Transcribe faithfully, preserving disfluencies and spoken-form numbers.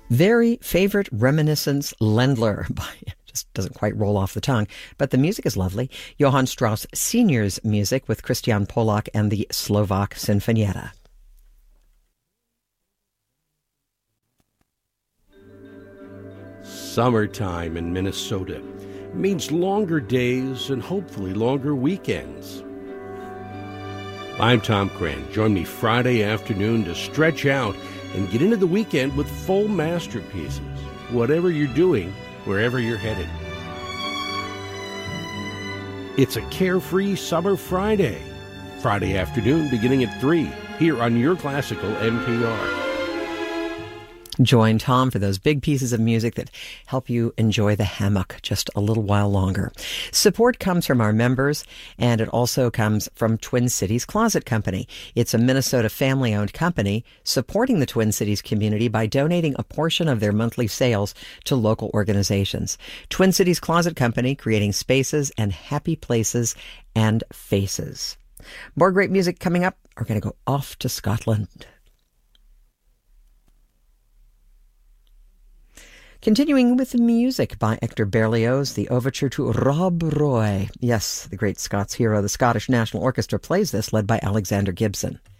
Very Favorite Reminiscence Ländler by, just doesn't quite roll off the tongue, but the music is lovely. Johann Strauss Senior's music with Christian Polak and the Slovak Sinfonietta. Summertime in Minnesota means longer days and hopefully longer weekends. I'm Tom Cran. Join me Friday afternoon to stretch out and get into the weekend with full masterpieces, whatever you're doing, wherever you're headed. It's a carefree summer Friday. Friday afternoon beginning at three, here on your classical N P R. Join Tom for those big pieces of music that help you enjoy the hammock just a little while longer. Support comes from our members, and it also comes from Twin Cities Closet Company. It's a Minnesota family-owned company supporting the Twin Cities community by donating a portion of their monthly sales to local organizations. Twin Cities Closet Company, creating spaces and happy places and faces. More great music coming up. We're going to go off to Scotland. Continuing with the music by Hector Berlioz, the overture to Rob Roy. Yes, the great Scots hero. The Scottish National Orchestra plays this, led by Alexander Gibson.